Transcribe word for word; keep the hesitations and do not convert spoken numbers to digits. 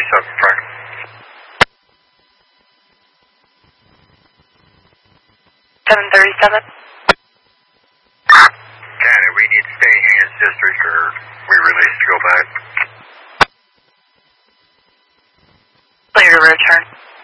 thirty-seven, Frank. seven thirty-seven. Candy, we need to stay in his district or we release to go back. Clear to return.